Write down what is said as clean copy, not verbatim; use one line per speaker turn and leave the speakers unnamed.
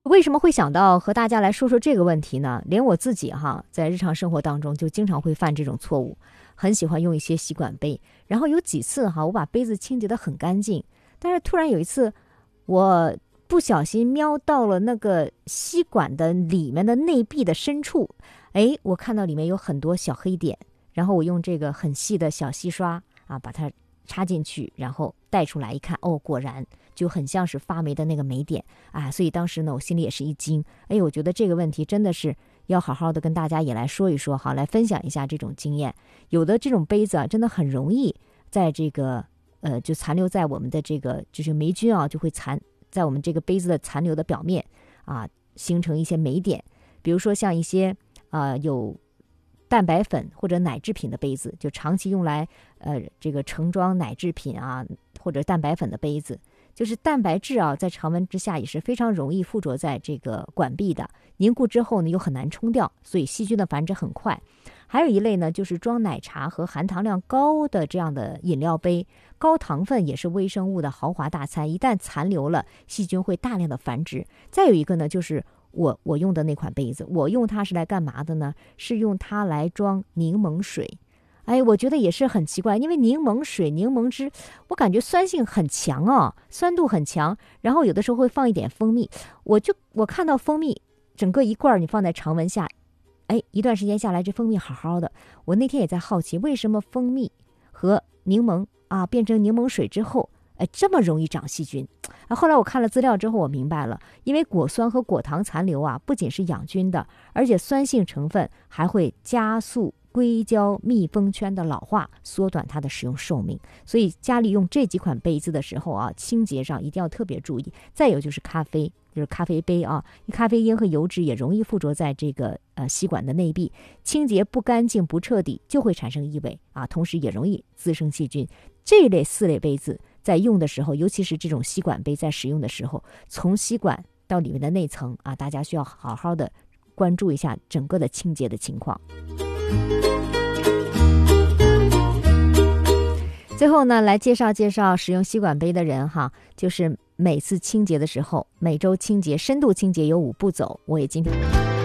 为什么会想到和大家来说说这个问题呢？连我自己哈，在日常生活当中就经常会犯这种错误，很喜欢用一些吸管杯，然后有几次哈，我把杯子清洁得很干净，但是突然有一次，我不小心瞄到了那个吸管的里面的内壁的深处，我看到里面有很多小黑点，然后我用这个很细的小细刷啊，把它插进去，然后带出来一看，果然就很像是发霉的那个霉点啊！所以当时呢，我心里也是一惊。我觉得这个问题真的是要好好的跟大家也来说一说，好，来分享一下这种经验。有的这种杯子啊，真的很容易在这个就残留在我们的这个就是霉菌啊，就会在我们这个杯子的残留的表面啊，形成一些霉点。比如说像一些有蛋白粉或者奶制品的杯子，就长期用来这个盛装奶制品啊或者蛋白粉的杯子，就是蛋白质啊在常温之下也是非常容易附着在这个管壁的，凝固之后呢又很难冲掉，所以细菌的繁殖很快。还有一类呢，就是装奶茶和含糖量高的这样的饮料杯，高糖分也是微生物的豪华大餐，一旦残留了，细菌会大量的繁殖。再有一个呢，就是我用的那款杯子，我用它是来干嘛的呢？是用它来装柠檬水。我觉得也是很奇怪，因为柠檬水、柠檬汁，我感觉酸性很强啊，酸度很强，然后有的时候会放一点蜂蜜，我看到蜂蜜整个一罐你放在常温下，一段时间下来，这蜂蜜好好的。我那天也在好奇，为什么蜂蜜和柠檬啊变成柠檬水之后，这么容易长细菌？后来我看了资料之后，我明白了，因为果酸和果糖残留啊，不仅是养菌的，而且酸性成分还会加速硅胶密封圈的老化，缩短它的使用寿命。所以家里用这几款杯子的时候啊，清洁上一定要特别注意。再有就是咖啡，就是咖啡杯啊，咖啡因和油脂也容易附着在这个吸管的内壁，清洁不干净不彻底就会产生异味啊，同时也容易滋生细菌。这类4类杯子在用的时候，尤其是这种吸管杯在使用的时候，从吸管到里面的内层啊，大家需要好好的关注一下整个的清洁的情况。最后呢，来介绍介绍使用吸管杯的人哈，就是每次清洁的时候，每周清洁深度清洁有5步走，我也今天